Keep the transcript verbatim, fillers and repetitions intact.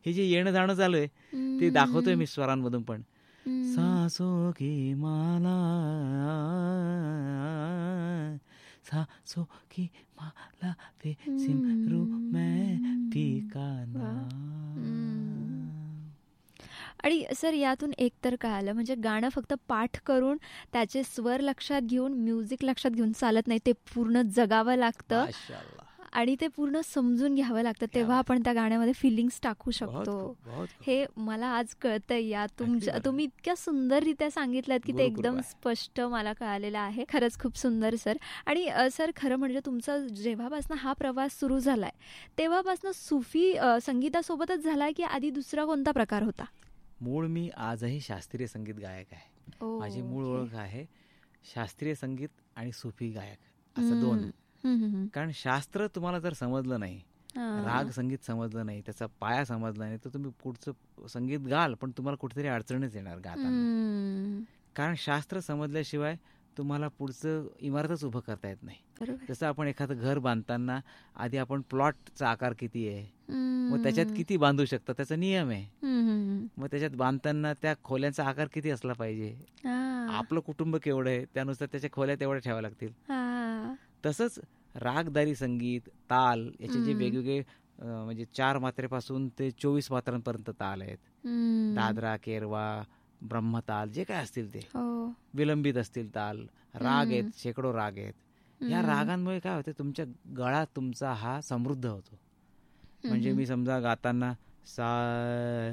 हे जे येणं जाणं चालू आहे ते दाखवतोय मी स्वरांमधून पण. सांसों की माला, सांसों की माला पे सिमरू मैं ठिकाना. आणि सर यातून एक तर काय आलं, म्हणजे गाणं फक्त पाठ करून त्याचे स्वर लक्षात घेऊन म्युझिक लक्षात घेऊन चालत नाही, ते पूर्ण जगावं लागतं आणि ते पूर्ण समजून घ्यावं लागतं, तेव्हा आपण त्या गाण्यामध्ये फिलिंग्स टाकू शकतो. हे मला आज कळतंय. या तुमच्या तुम्ही इतक्या सुंदररित्या सांगितलं की ते एकदम स्पष्ट मला कळालेलं आहे. खरंच खूप सुंदर सर. आणि सर खरं म्हणजे तुमचा जेव्हापासून हा प्रवास सुरू झालाय तेव्हापासून सुफी संगीतासोबतच झालाय की आधी दुसरा कोणता प्रकार होता? मूळ मी आजही शास्त्रीय संगीत गायक आहे. माझी मूळ ओळख आहे शास्त्रीय संगीत आणि सुफी गायक असं दोन. कारण शास्त्र तुम्हाला जर समजलं नाही, राग संगीत समजलं नाही, त्याचा पाया समजला नाही, तर तुम्ही पुढचं संगीत गाल पण तुम्हाला कुठेतरी अडचणच येणार गाताना. कारण शास्त्र समजल्याशिवाय तुम्हाला पुढचं इमारतच उभं करता येत नाही. जसं आपण एखादं घर बांधताना आधी आपण प्लॉटचा आकार किती आहे, मग त्याच्यात किती बांधू शकतं त्याचा नियम आहे. मग त्याच्यात बांधताना त्या खोल्यांचा आकार किती असला पाहिजे, आपलं कुटुंब केवढं आहे त्यानुसार त्याच्या खोल्या तेवढ्या ठेवाव्या लागतील. तसंच रागदारी संगीत, ताल याचे जे वेगवेगळे म्हणजे चार मात्रेपासून ते चोवीस मात्रांपर्यंत ताल आहेत. दादरा, केरवा, ब्रह्मताल जे काय असतील ते, विलंबित असतील ताल, राग आहेत, शेकडो राग आहेत. या रागांमुळे काय होते, तुमच्या गळा तुमचा हा समृद्ध होतो. म्हणजे मी समजा गाताना सा